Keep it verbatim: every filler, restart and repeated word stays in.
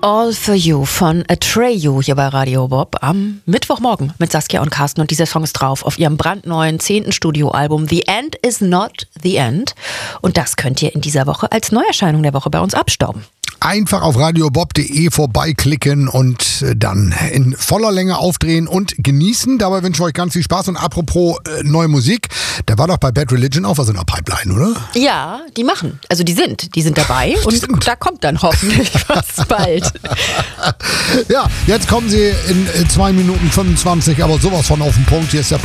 All for You von Atreyu hier bei Radio Bob am Mittwochmorgen mit Saskia und Carsten. Und dieser Song ist drauf auf ihrem brandneuen zehnten Studioalbum The End is Not the End. Und das könnt ihr in dieser Woche als Neuerscheinung der Woche bei uns abstauben. Einfach auf radiobob punkt de vorbeiklicken und dann in voller Länge aufdrehen und genießen. Dabei wünsche ich euch ganz viel Spaß. Und apropos äh, neue Musik, da war doch bei Bad Religion auch was in der Pipeline, oder? Ja, die machen. Also die sind. Die sind dabei und sind. Da kommt dann hoffentlich was bald. Ja, jetzt kommen sie in zwei Minuten fünfundzwanzig, aber sowas von auf den Punkt. Hier ist der